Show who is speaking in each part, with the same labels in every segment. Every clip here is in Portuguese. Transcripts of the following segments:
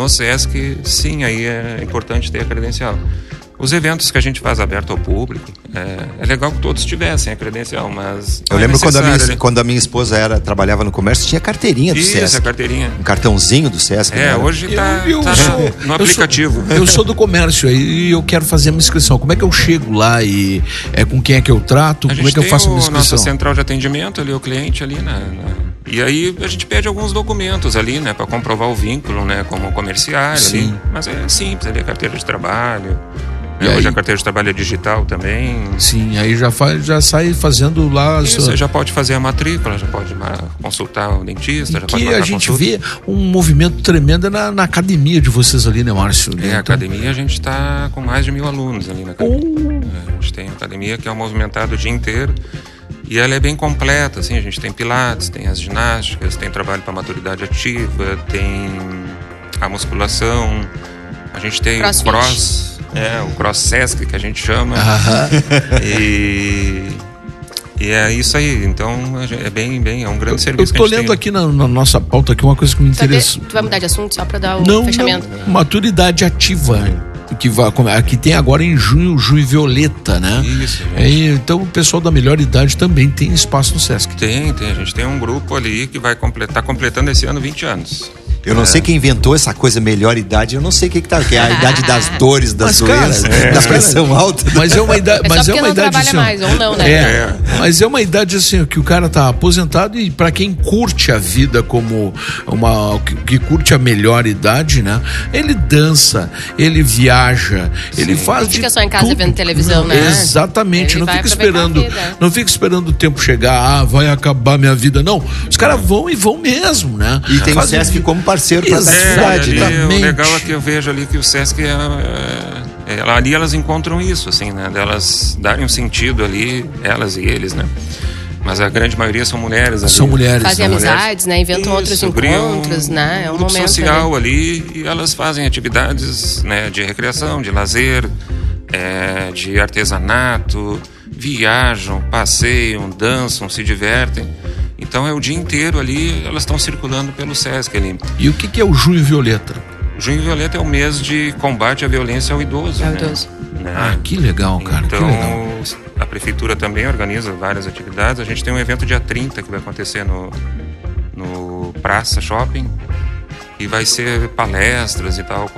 Speaker 1: no Sesc, sim, aí é importante ter a credencial. Os eventos que a gente faz aberto ao público, é legal que todos tivessem a credencial, mas...
Speaker 2: Eu lembro quando a minha esposa trabalhava no comércio, tinha carteirinha do Sesc.
Speaker 1: Isso, a carteirinha.
Speaker 2: Um cartãozinho do Sesc.
Speaker 1: Hoje tá no aplicativo.
Speaker 3: Eu sou do comércio e eu quero fazer uma inscrição. Como é que eu chego lá e com quem é que eu trato? Como é que eu faço uma inscrição?
Speaker 1: Nossa central de atendimento ali, o cliente ali, e aí a gente pede alguns documentos ali, né, para comprovar o vínculo, né, como comerciário ali. Mas é simples, ali a carteira de trabalho. Hoje a carteira de trabalho é digital também.
Speaker 3: Sim, aí já sai fazendo lá...
Speaker 1: Você já pode fazer a matrícula, já pode consultar o dentista, já pode marcar
Speaker 3: a gente vê um movimento tremendo na academia de vocês ali, né, Márcio?
Speaker 1: A academia a gente está com mais de 1.000 alunos ali na academia. A gente tem uma academia que é movimentada o dia inteiro e ela é bem completa, assim, a gente tem pilates, tem as ginásticas, tem trabalho para maturidade ativa, tem a musculação, a gente tem o cross... o Cross Sesc, que a gente chama. E é isso aí. Então, é um grande serviço.
Speaker 3: Eu tô lendo aqui na nossa pauta aqui uma coisa que me interessa.
Speaker 4: Tu vai mudar de assunto só para dar o fechamento?
Speaker 3: Não, maturidade ativa. Que tem agora em junho violeta, né?
Speaker 1: Isso.
Speaker 3: Então o pessoal da melhor idade também tem espaço no Sesc.
Speaker 1: Tem. A gente tem um grupo ali que vai completando esse ano 20 anos.
Speaker 2: Eu não sei quem inventou essa coisa melhor idade, eu não sei o que é a idade das dores, das doenças, da pressão alta.
Speaker 3: Mas é uma idade,
Speaker 4: mas é uma idade trabalha assim, mais ou não, né?
Speaker 3: Mas é uma idade assim que o cara tá aposentado e para quem curte a vida como que curte a melhor idade, né? Ele dança, ele viaja, ele faz
Speaker 4: fica só em casa vendo televisão, né?
Speaker 3: Exatamente, não fica esperando o tempo chegar, vai acabar minha vida, não. Os caras vão e vão mesmo, né?
Speaker 2: E tem o Sesc como parceiro para essa atividade.
Speaker 1: O legal é que eu vejo ali que o Sesc ali elas encontram isso, assim, né? Delas darem um sentido ali, elas e eles, né? Mas a grande maioria são mulheres ali.
Speaker 3: São mulheres.
Speaker 4: Fazem amizades, né? Inventam outros encontros, né? É um
Speaker 1: grupo
Speaker 4: momento
Speaker 1: social ali e elas fazem atividades, né, de recreação, de lazer, de artesanato, viajam, passeiam, dançam, se divertem. Então é o dia inteiro ali, elas estão circulando pelo Sesc ali.
Speaker 3: E o que é o Junho Violeta?
Speaker 1: Junho Violeta é o mês de combate à violência ao idoso.
Speaker 3: Ah, que legal, cara.
Speaker 1: Então,
Speaker 3: que legal.
Speaker 1: A prefeitura também organiza várias atividades. A gente tem um evento dia 30 que vai acontecer no Praça Shopping. E vai ser palestras e tal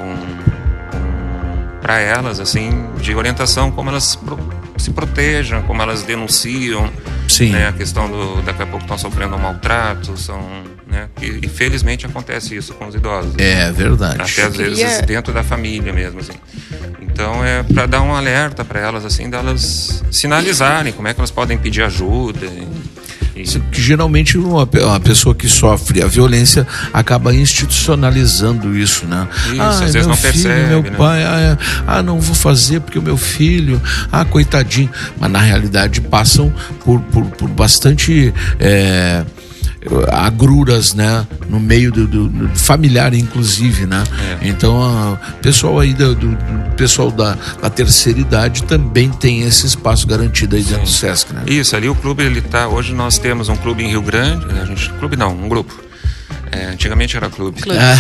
Speaker 1: para elas, assim, de orientação, como elas se protejam, como elas denunciam.
Speaker 3: Sim.
Speaker 1: Né, a questão daqui a pouco estão sofrendo um maltrato, né, e felizmente acontece isso com os idosos.
Speaker 3: É verdade.
Speaker 1: Até às vezes dentro da família mesmo, assim. Então é para dar um alerta para elas, assim, delas sinalizarem como é que elas podem pedir ajuda.
Speaker 3: Que geralmente uma pessoa que sofre a violência acaba institucionalizando isso, né?
Speaker 1: Isso, às vezes não percebe,
Speaker 3: meu pai, não vou fazer porque o meu filho, coitadinho. Mas na realidade passam por bastante agruras, né? No meio do familiar, inclusive, né? Então, o pessoal aí do pessoal da terceira idade também tem esse espaço garantido aí dentro do Sesc, né?
Speaker 1: Isso, ali o clube, hoje nós temos um clube em Rio Grande, um grupo. Antigamente era clube.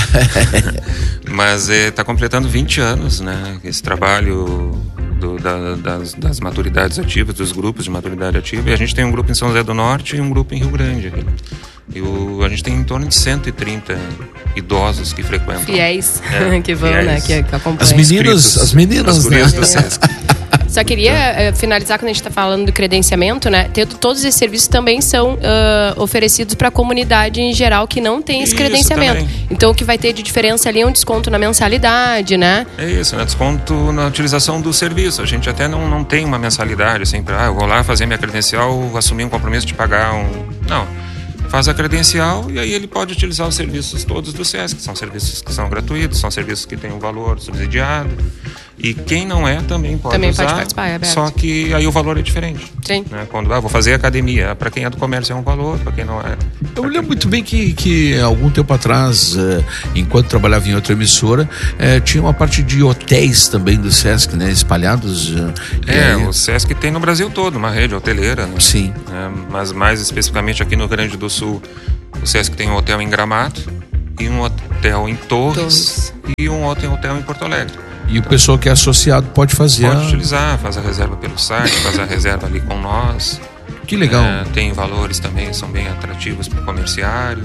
Speaker 1: Mas está completando 20 anos, né? Esse trabalho das maturidades ativas, dos grupos de maturidade ativa. E a gente tem um grupo em São José do Norte e um grupo em Rio Grande. A gente tem em torno de 130 idosos que frequentam.
Speaker 4: Fiéis que vão,
Speaker 1: fiéis.
Speaker 4: Né? Que acompanham.
Speaker 3: As meninas,
Speaker 1: né? Do Sesc.
Speaker 4: Só queria finalizar quando a gente está falando do credenciamento, né? Todos esses serviços também são oferecidos para a comunidade em geral que não tem esse credenciamento.
Speaker 1: Também.
Speaker 4: Então o que vai ter de diferença ali é um desconto na mensalidade, né?
Speaker 1: É isso, né? Desconto na utilização do serviço. A gente até não tem uma mensalidade, assim, eu vou lá fazer minha credencial, assumir um compromisso de pagar Não. Faz a credencial e aí ele pode utilizar os serviços todos do Sesc. São serviços que são gratuitos, são serviços que têm um valor subsidiado. E quem não também pode usar.
Speaker 4: Pode participar, é aberto.
Speaker 1: Só que aí o valor é diferente.
Speaker 4: Sim.
Speaker 1: Né? Quando vou fazer academia, para quem é do comércio é um valor, para quem não é...
Speaker 3: Eu lembro muito bem que algum tempo atrás, enquanto trabalhava em outra emissora, tinha uma parte de hotéis também do Sesc, né? Espalhados.
Speaker 1: O Sesc tem no Brasil todo uma rede hoteleira. Né?
Speaker 3: Sim.
Speaker 1: Mas mais especificamente aqui no Rio Grande do Sul, o Sesc tem um hotel em Gramado. e um hotel em Torres e um outro hotel em Porto Alegre.
Speaker 3: E o pessoal que é associado pode fazer...
Speaker 1: Pode utilizar, faz a reserva pelo site, faz a reserva ali com nós.
Speaker 3: Que legal.
Speaker 1: Tem valores também, são bem atrativos para o comerciário.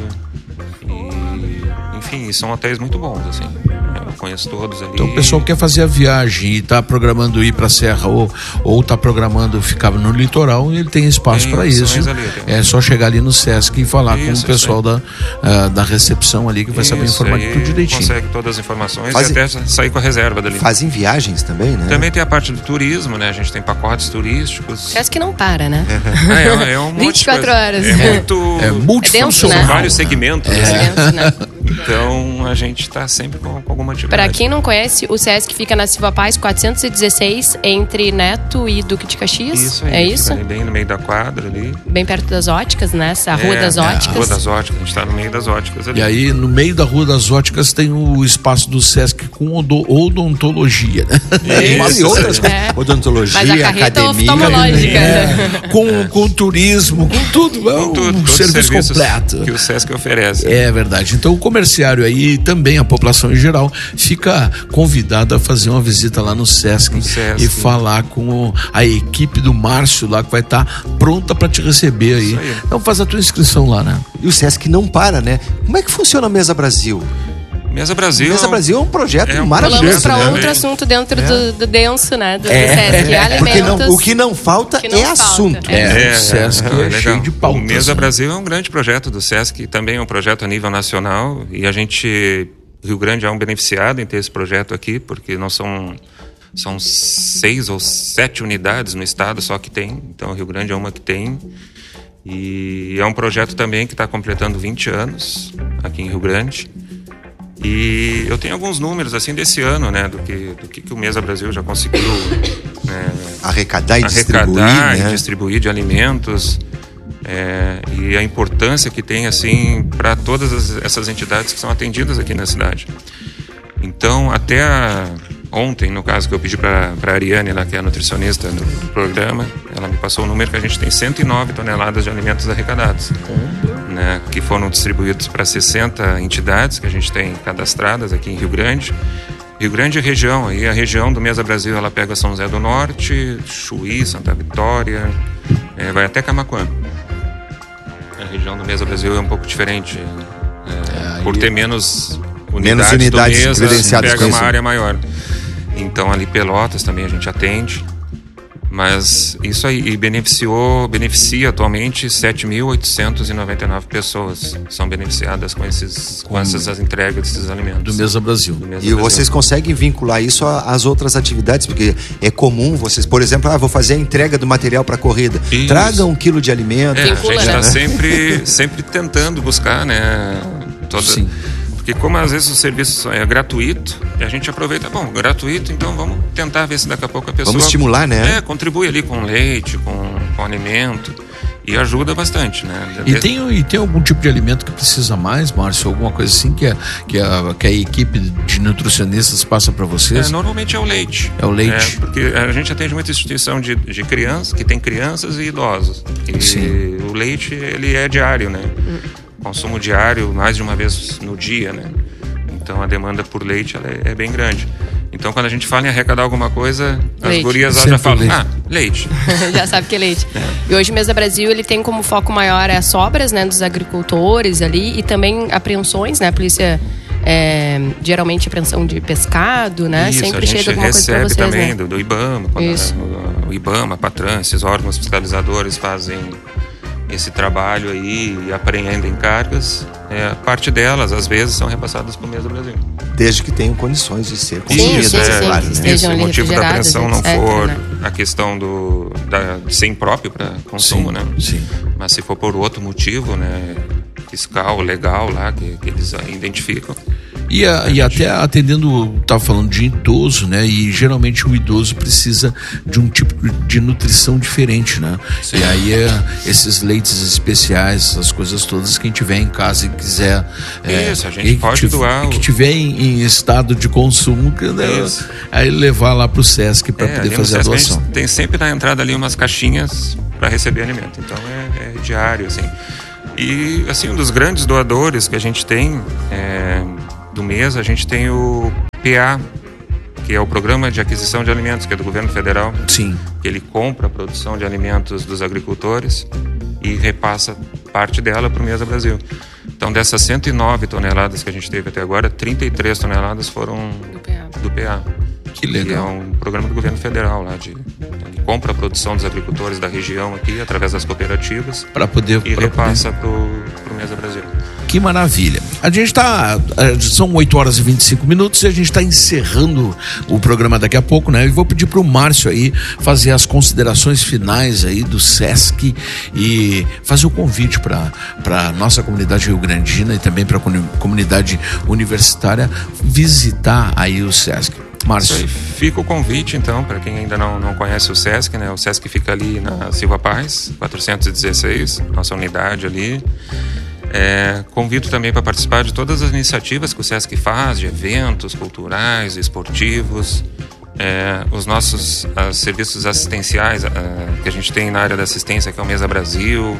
Speaker 1: E, enfim, são hotéis muito bons, assim. Eu conheço todos ali.
Speaker 3: Então o pessoal quer fazer a viagem e tá programando ir para a Serra ou tá programando ficar no litoral, ele tem espaço para isso. É só chegar ali no Sesc e falar com o pessoal da recepção ali, que vai saber informar tudo direitinho.
Speaker 1: Consegue todas as informações e até sair com a reserva dali.
Speaker 2: Fazem viagens também, né?
Speaker 1: Também tem a parte do turismo, né? A gente tem pacotes turísticos.
Speaker 4: Sesc não para, né?
Speaker 1: É um monte
Speaker 4: 24 horas.
Speaker 1: É
Speaker 3: multifuncional.
Speaker 4: Né?
Speaker 1: Vários segmentos.
Speaker 4: Né?
Speaker 1: Então a gente está sempre com alguma atividade.
Speaker 4: Para quem não conhece, o Sesc fica na Silva Paz 416, entre Neto e Duque de Caxias.
Speaker 1: Isso aí,
Speaker 4: é isso?
Speaker 1: Bem no meio da quadra ali.
Speaker 4: Bem perto das óticas, né? Essa Rua das Óticas.
Speaker 1: A Rua das Óticas, a gente está no meio das óticas ali.
Speaker 3: E aí, no meio da Rua das Óticas, tem o espaço do Sesc com odontologia, né?
Speaker 2: E outras coisas. Odontologia,
Speaker 4: mas a carreta
Speaker 2: academia.
Speaker 4: Oftalmológica.
Speaker 3: Com turismo, com tudo.
Speaker 1: Com
Speaker 3: serviço completo.
Speaker 1: Que o Sesc oferece.
Speaker 3: É verdade. Então, o comerciário aí, também a população em geral, fica convidada a fazer uma visita lá no Sesc e falar com a equipe do Márcio lá, que vai estar pronta para te receber aí. Então faz a tua inscrição lá, né?
Speaker 2: E o Sesc não para, né? Como é que funciona a Mesa Brasil?
Speaker 1: Mesa Brasil
Speaker 2: é um projeto maravilhoso.
Speaker 4: Vamos para outro assunto dentro do denso, né? Do Sesc. Alimentos.
Speaker 2: O que não falta é assunto.
Speaker 3: O Sesc é cheio de pautas.
Speaker 1: O Mesa Brasil é um grande projeto do Sesc, também é um projeto a nível nacional, e a gente, Rio Grande é um beneficiado em ter esse projeto aqui, porque não são 6 ou 7 unidades no estado só que tem, então o Rio Grande é uma que tem. E é um projeto também que está completando 20 anos aqui em Rio Grande. E eu tenho alguns números assim desse ano, né, do que o Mesa Brasil já conseguiu
Speaker 2: arrecadar e distribuir
Speaker 1: de alimentos, e a importância que tem assim para todas essas entidades que são atendidas aqui na cidade. Então, até ontem, no caso que eu pedi para a Ariane, ela que é a nutricionista do programa, ela me passou o número que a gente tem 109 toneladas de alimentos arrecadados, né, que foram distribuídos para 60 entidades que a gente tem cadastradas aqui em Rio Grande. Rio Grande é região, aí a região do Mesa Brasil, ela pega São José do Norte, Chuí, Santa Vitória, vai até Camaquã. A região do Mesa Brasil é um pouco diferente, por ter menos unidades do Mesa, pega uma área maior. Então ali Pelotas também a gente atende. Mas isso aí beneficia atualmente 7.899 pessoas são beneficiadas com essas entregas desses alimentos.
Speaker 3: Do Mesa Brasil.
Speaker 2: Vocês conseguem vincular isso às outras atividades? Porque é comum vocês, por exemplo, vou fazer a entrega do material para a corrida. Isso. Traga 1 quilo de alimento.
Speaker 1: A gente está sempre tentando buscar, né?
Speaker 3: Sim.
Speaker 1: Porque como às vezes o serviço é gratuito, e a gente aproveita, gratuito, então vamos tentar ver se daqui a pouco a pessoa...
Speaker 2: Vamos estimular, né?
Speaker 1: Contribui ali com leite, com alimento, e ajuda bastante, né?
Speaker 3: E tem algum tipo de alimento que precisa mais, Márcio? Alguma coisa assim que a equipe de nutricionistas passa para vocês?
Speaker 1: Normalmente é o leite.
Speaker 3: É o leite.
Speaker 1: Porque a gente atende muita instituição de crianças, que tem crianças e idosos. E o leite, ele é diário, né? Consumo diário, mais de uma vez no dia, né? Então a demanda por leite ela é bem grande. Então quando a gente fala em arrecadar alguma coisa, leite. As gurias já falam, leite.
Speaker 4: Já sabe que é leite. E hoje o Mesa Brasil ele tem como foco maior as sobras, né, dos agricultores ali, e também apreensões, né? A polícia geralmente apreensão de pescado, né?
Speaker 1: Isso,
Speaker 4: sempre chega alguma coisa para vocês,
Speaker 1: também,
Speaker 4: né?
Speaker 1: do IBAMA, o IBAMA, a Patran, esses órgãos fiscalizadores fazem esse trabalho aí e apreendem cargas. Parte delas, às vezes, são repassadas para o Mesa Brasil.
Speaker 2: Desde que tenham condições de ser consumidas.
Speaker 1: Claro, né? Se o motivo da apreensão não for,
Speaker 4: né?
Speaker 1: a questão de ser impróprio para consumo, né?
Speaker 3: Sim.
Speaker 1: Mas se for por outro motivo, né, fiscal, legal lá, que eles identificam.
Speaker 3: E até atendendo, estava falando de idoso, né? E geralmente o idoso precisa de um tipo de nutrição diferente, né? Sim. E aí esses leites especiais, essas coisas todas, quem tiver em casa e quiser...
Speaker 1: Isso, a gente pode doar.
Speaker 3: Que tiver em estado de consumo, né? Aí levar lá para o Sesc para poder fazer a doação.
Speaker 1: A gente tem sempre na entrada ali umas caixinhas para receber alimento. Então é diário, assim. E, assim, um dos grandes doadores que a gente tem do mês, a gente tem o PA, que é o Programa de Aquisição de Alimentos, que é do governo federal.
Speaker 3: Sim.
Speaker 1: Que ele compra a produção de alimentos dos agricultores e repassa parte dela para o Mesa Brasil. Então, dessas 109 toneladas que a gente teve até agora, 33 toneladas foram do PA.
Speaker 3: Que legal.
Speaker 1: Que é um programa do governo federal lá, ele compra a produção dos agricultores da região aqui, através das cooperativas, e repassa para o Mesa Brasil.
Speaker 3: Que maravilha. A gente são 8h25 e a gente está encerrando o programa daqui a pouco, né? E vou pedir para o Márcio aí fazer as considerações finais aí do SESC e fazer o convite para a nossa comunidade rio-grandina e também para a comunidade universitária visitar aí o SESC. Márcio.
Speaker 1: Fica o convite, então, para quem ainda não conhece o SESC, né? O SESC fica ali na Silva Paz, 416, nossa unidade ali. Convido também para participar de todas as iniciativas que o SESC faz, de eventos culturais, esportivos, os nossos serviços assistenciais que a gente tem na área da assistência, que é o Mesa Brasil,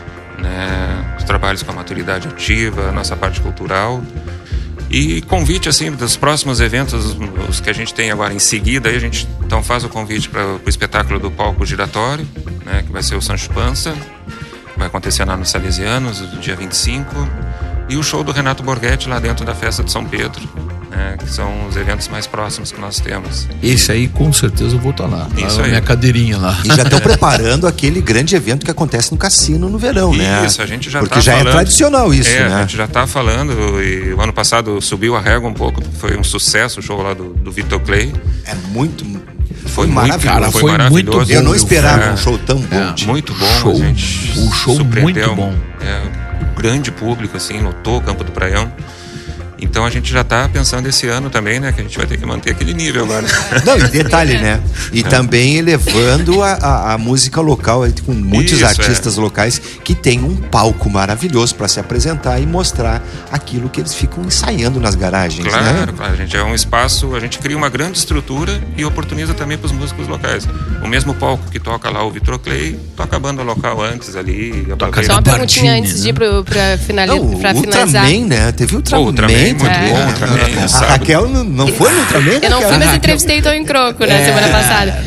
Speaker 1: né? Os trabalhos com a maturidade ativa, a nossa parte cultural. E convite, assim, dos próximos eventos, os que a gente tem agora em seguida, aí a gente então faz o convite para o espetáculo do palco giratório, né, que vai ser o Sancho Panza, vai acontecer lá nos Salesianos, no dia 25, e o show do Renato Borghetti lá dentro da festa de São Pedro, né, que são os eventos mais próximos que nós temos.
Speaker 3: Esse aí, com certeza, eu vou estar lá.
Speaker 1: Isso
Speaker 3: na
Speaker 1: aí.
Speaker 3: Minha cadeirinha lá.
Speaker 2: E já estão preparando aquele grande evento que acontece no cassino no verão, né?
Speaker 1: Isso, a gente já
Speaker 2: porque
Speaker 1: tá
Speaker 2: já
Speaker 1: falando.
Speaker 2: É tradicional isso, né?
Speaker 1: A gente já está falando, e o ano passado subiu a régua um pouco, foi um sucesso o show lá do Vitor Clay.
Speaker 2: É muito...
Speaker 1: Foi
Speaker 2: maravilhoso.
Speaker 3: Cara, foi
Speaker 1: maravilhoso.
Speaker 3: muito bom.
Speaker 2: Eu não esperava um show tão bom.
Speaker 1: Muito bom, gente.
Speaker 3: Um show
Speaker 1: surpreendeu.
Speaker 3: muito bom.
Speaker 1: Grande público, assim, lotou o Campo do Praião. Então a gente já está pensando esse ano também, né, que a gente vai ter que manter aquele nível agora.
Speaker 2: Não, e detalhe, né? E também elevando a música local, com muitos artistas locais que tem um palco maravilhoso para se apresentar e mostrar aquilo que eles ficam ensaiando nas garagens,
Speaker 1: claro,
Speaker 2: né?
Speaker 1: Claro, a gente é um espaço, a gente cria uma grande estrutura e oportuniza também para os músicos locais. O mesmo palco que toca lá o Vitor Clay, toca a banda local antes ali.
Speaker 4: Só uma perguntinha antes de ir para finalizar.
Speaker 2: Ultraman, né? Teve Ultraman.
Speaker 1: Muito bom também.
Speaker 2: A Raquel não foi no Ultraman?
Speaker 4: Eu não fui, mas entrevistei o Tom Croco, né, semana passada.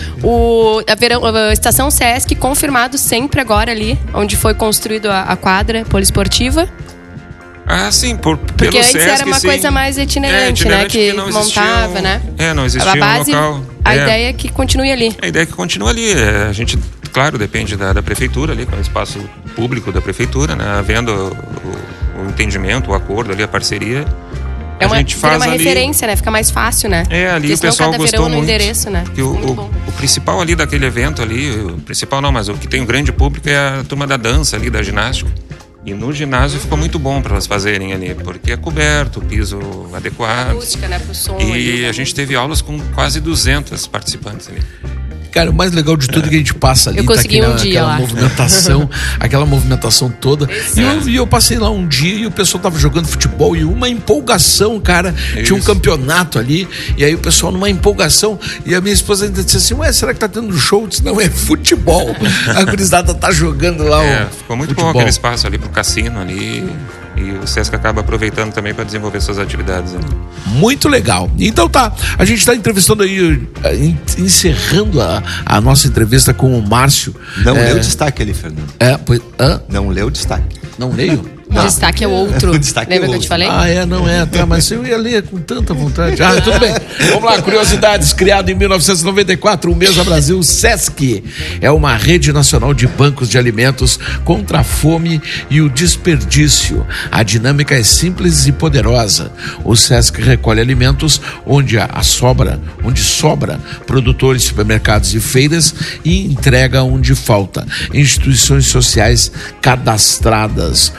Speaker 4: A Estação SESC confirmado sempre agora ali, onde foi construído a quadra poliesportiva.
Speaker 1: Ah, sim,
Speaker 4: porque antes
Speaker 1: SESC,
Speaker 4: era uma coisa mais itinerante, né? Que montava, né?
Speaker 1: Não existia
Speaker 4: a base,
Speaker 1: um local.
Speaker 4: A ideia é que continue ali.
Speaker 1: A ideia é que continue ali. A gente, claro, depende da prefeitura ali, com o espaço público da prefeitura, né? Havendo o entendimento, o acordo ali, a parceria. A gente faz
Speaker 4: uma
Speaker 1: ali...
Speaker 4: referência, né? Fica mais fácil, né?
Speaker 1: Ali
Speaker 4: porque
Speaker 1: o pessoal
Speaker 4: cada
Speaker 1: gostou
Speaker 4: verão
Speaker 1: muito.
Speaker 4: No endereço, né?
Speaker 1: O principal ali daquele evento ali, o principal não, mas o que tem um grande público é a turma da dança ali, da ginástica. E no ginásio ficou muito bom para elas fazerem ali, porque é coberto, piso adequado.
Speaker 4: Acústica, né? Pro som.
Speaker 1: E a gente teve aulas com quase 200 participantes ali.
Speaker 3: Cara, o mais legal de tudo é que a gente passa ali,
Speaker 4: eu consegui
Speaker 3: tá
Speaker 4: um dia
Speaker 3: aquela
Speaker 4: lá.
Speaker 3: movimentação, aquela movimentação toda. E eu passei lá um dia e o pessoal tava jogando futebol e uma empolgação, cara. Tinha um campeonato ali, e aí o pessoal numa empolgação, e a minha esposa ainda disse assim, será que tá tendo show? Eu disse, não, é futebol. A gurizada tá jogando lá
Speaker 1: ficou muito
Speaker 3: futebol.
Speaker 1: bom aquele espaço ali pro cassino ali. E o SESC acaba aproveitando também para desenvolver suas atividades ali.
Speaker 3: Muito legal. Então tá, a gente está entrevistando aí, encerrando a nossa entrevista com o Márcio.
Speaker 2: Não leu o destaque ali, Fernando. Não leu o destaque.
Speaker 3: Não leio?
Speaker 4: O destaque é outro.
Speaker 2: O destaque
Speaker 4: Lembra
Speaker 2: é
Speaker 4: que eu te falei?
Speaker 3: Tá, mas eu ia ler com tanta vontade. Tudo bem. Vamos lá, curiosidades. Criado em 1994, o Mesa Brasil SESC é uma rede nacional de bancos de alimentos contra a fome e o desperdício. A dinâmica é simples e poderosa. O SESC recolhe alimentos onde sobra produtores, supermercados e feiras e entrega onde falta. Instituições sociais cadastradas. O programa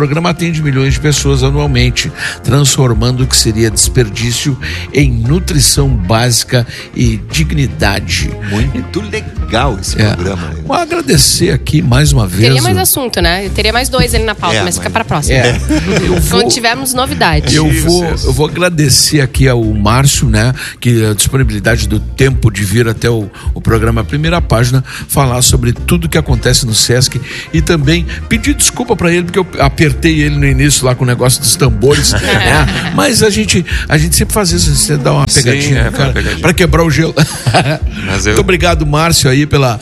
Speaker 3: programa atende milhões de pessoas anualmente, transformando o que seria desperdício em nutrição básica e dignidade.
Speaker 2: Muito legal esse programa.
Speaker 3: Vou agradecer aqui mais uma vez.
Speaker 4: Teria mais assunto, né? Eu teria mais 2 ali na pauta, mas fica para a próxima. Quando tivermos novidades.
Speaker 3: Eu vou agradecer aqui ao Márcio, né? Que a disponibilidade do tempo de vir até o programa Primeira Página, falar sobre tudo que acontece no Sesc e também pedir desculpa para ele, porque eu apertei ele no início lá com o negócio dos tambores, né? Mas a gente sempre faz isso, você dá uma pegadinha, cara, para quebrar o gelo. Muito obrigado, Márcio, aí pela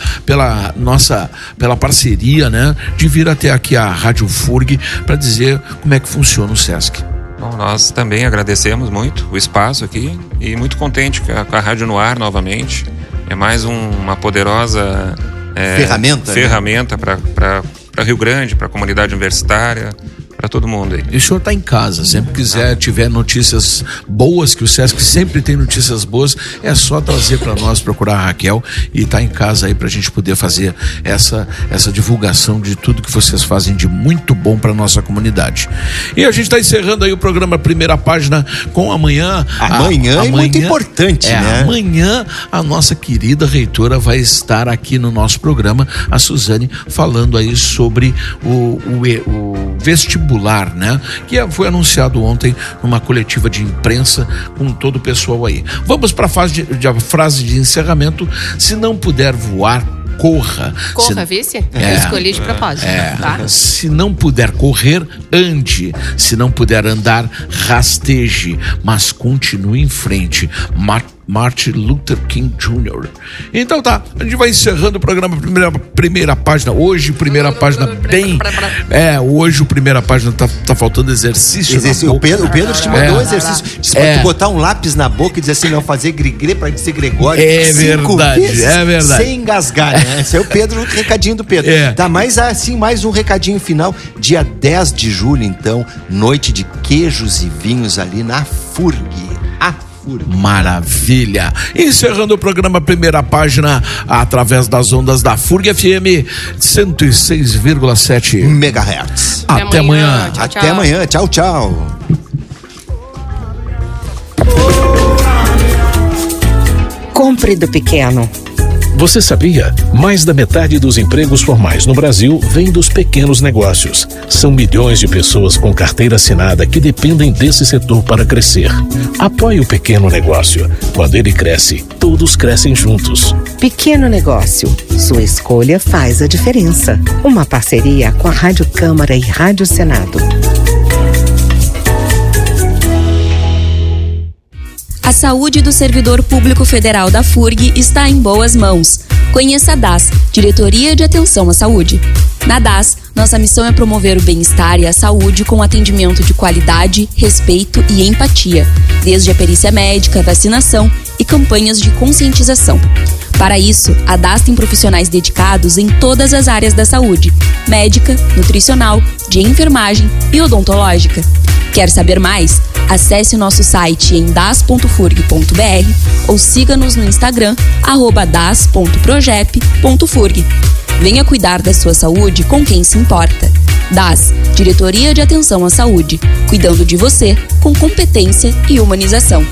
Speaker 3: parceria, né? De vir até aqui a Rádio FURG para dizer como é que funciona o Sesc.
Speaker 1: Bom, nós também agradecemos muito o espaço aqui e muito contente com a Rádio no ar novamente. É mais uma poderosa ferramenta para Rio Grande, para a comunidade universitária, para todo mundo aí.
Speaker 3: E o senhor está em casa, sempre quiser, tiver notícias boas, que o Sesc sempre tem notícias boas, é só trazer para nós, procurar a Raquel e tá em casa aí para a gente poder fazer essa divulgação de tudo que vocês fazem de muito bom para nossa comunidade. E a gente está encerrando aí o programa Primeira Página com amanhã.
Speaker 2: Amanhã é muito importante, né?
Speaker 3: Amanhã a nossa querida reitora vai estar aqui no nosso programa, a Suzane, falando aí sobre o vestibular, né? Que foi anunciado ontem numa coletiva de imprensa com todo o pessoal aí. Vamos para a frase de encerramento. Se não puder voar, corra.
Speaker 4: Corra, vice? Eu escolhi de propósito. Tá?
Speaker 3: Se não puder correr, ande. Se não puder andar, rasteje. Mas continue em frente. Martin Luther King Jr. Então tá, a gente vai encerrando o programa Primeira Página. Hoje, Primeira Página bem... hoje o Primeira Página tá faltando exercício.
Speaker 2: O Pedro te mandou um exercício. Se tu botar um lápis na boca e dizer assim, não, fazer grigre pra dizer Gregório.
Speaker 3: É verdade.
Speaker 2: Sem engasgar, né? Esse é o Pedro, recadinho do Pedro. Tá, mais um recadinho final. Dia 10 de julho, então, noite de queijos e vinhos ali na FURG.
Speaker 3: Maravilha! Encerrando o programa Primeira Página através das ondas da FURG FM 106,7
Speaker 2: MHz.
Speaker 3: Até amanhã.
Speaker 2: Até amanhã. Tchau, tchau.
Speaker 5: Compre do pequeno.
Speaker 6: Você sabia? Mais da metade dos empregos formais no Brasil vem dos pequenos negócios. São milhões de pessoas com carteira assinada que dependem desse setor para crescer. Apoie o pequeno negócio. Quando ele cresce, todos crescem juntos.
Speaker 5: Pequeno negócio. Sua escolha faz a diferença. Uma parceria com a Rádio Câmara e Rádio Senado.
Speaker 7: A saúde do servidor público federal da FURG está em boas mãos. Conheça a DAS, Diretoria de Atenção à Saúde. Na DAS, nossa missão é promover o bem-estar e a saúde com atendimento de qualidade, respeito e empatia, desde a perícia médica, vacinação e campanhas de conscientização. Para isso, a DAS tem profissionais dedicados em todas as áreas da saúde: médica, nutricional, de enfermagem e odontológica. Quer saber mais? Acesse o nosso site em das.furg.br ou siga-nos no Instagram @das.projep.furg. Venha cuidar da sua saúde com quem se importa. DAS, Diretoria de Atenção à Saúde, cuidando de você com competência e humanização.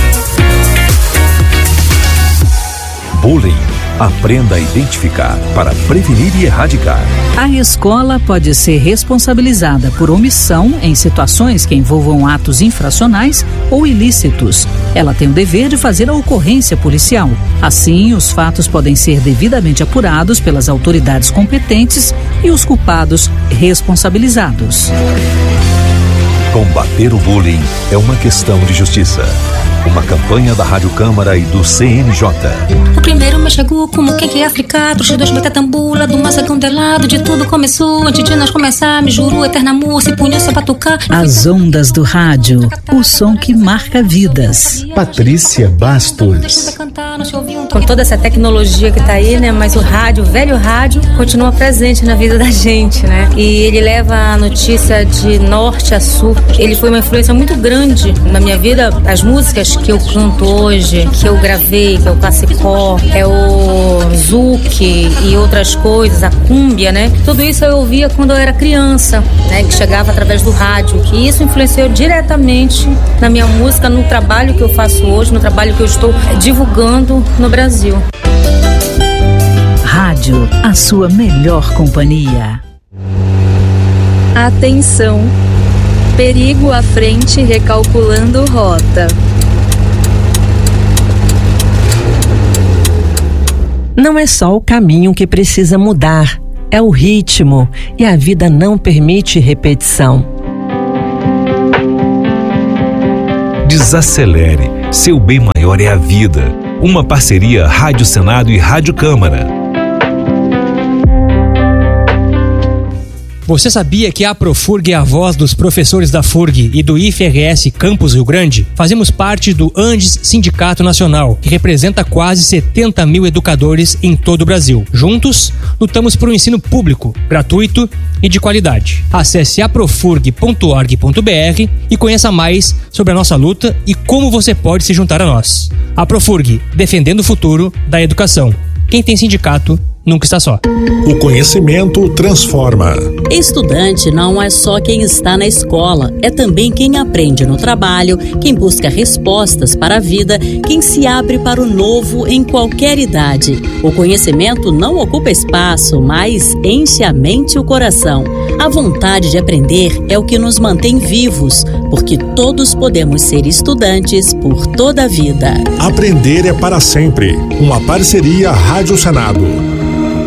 Speaker 8: Bullying. Aprenda a identificar para prevenir e erradicar.
Speaker 9: A escola pode ser responsabilizada por omissão em situações que envolvam atos infracionais ou ilícitos. Ela tem o dever de fazer a ocorrência policial. Assim, os fatos podem ser devidamente apurados pelas autoridades competentes e os culpados responsabilizados.
Speaker 8: Combater o bullying é uma questão de justiça. Uma campanha da Rádio Câmara e do CNJ.
Speaker 10: O primeiro me chegou como quem quer África, trouxe 2 betatambula, do maçacão delado, de tudo começou, antes de nós começar, me jurou eterna música e punhou-se a batucar.
Speaker 9: As ondas do rádio, o som que marca vidas.
Speaker 8: Patrícia Bastos.
Speaker 10: Com toda essa tecnologia que tá aí, né, mas o rádio, o velho rádio, continua presente na vida da gente, né? E ele leva a notícia de norte a sul. Ele foi uma influência muito grande na minha vida, as músicas músicas que eu canto hoje, que eu gravei, que é o classicó, é o zouk e outras coisas, a cúmbia, né? Tudo isso eu ouvia quando eu era criança, né? Que chegava através do rádio. E isso influenciou diretamente na minha música, no trabalho que eu faço hoje, no trabalho que eu estou divulgando no Brasil.
Speaker 9: Rádio, a sua melhor companhia.
Speaker 7: Atenção! Perigo à frente, recalculando rota.
Speaker 11: Não é só o caminho que precisa mudar, é o ritmo, e a vida não permite repetição.
Speaker 8: Desacelere, seu bem maior é a vida. Uma parceria Rádio Senado e Rádio Câmara.
Speaker 12: Você sabia que a Profurg é a voz dos professores da FURG e do IFRS Campus Rio Grande? Fazemos parte do Andes Sindicato Nacional, que representa quase 70 mil educadores em todo o Brasil. Juntos, lutamos por um ensino público, gratuito e de qualidade. Acesse aprofurg.org.br e conheça mais sobre a nossa luta e como você pode se juntar a nós. A Profurg, defendendo o futuro da educação. Quem tem sindicato nunca está só.
Speaker 6: O conhecimento transforma.
Speaker 13: Estudante não é só quem está na escola, é também quem aprende no trabalho, quem busca respostas para a vida, quem se abre para o novo em qualquer idade. O conhecimento não ocupa espaço, mas enche a mente e o coração. A vontade de aprender é o que nos mantém vivos, porque todos podemos ser estudantes por toda a vida.
Speaker 6: Aprender é para sempre. Uma parceria Rádio Senado.